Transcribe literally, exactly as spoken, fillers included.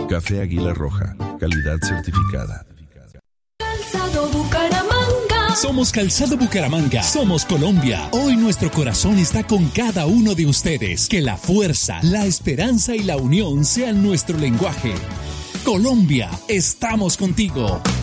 Café Águila Roja, calidad certificada. Calzado Bucaramanga. Somos Calzado Bucaramanga. Somos Colombia. Hoy nuestro corazón está con cada uno de ustedes. Que la fuerza, la esperanza y la unión sean nuestro lenguaje. Colombia, estamos contigo.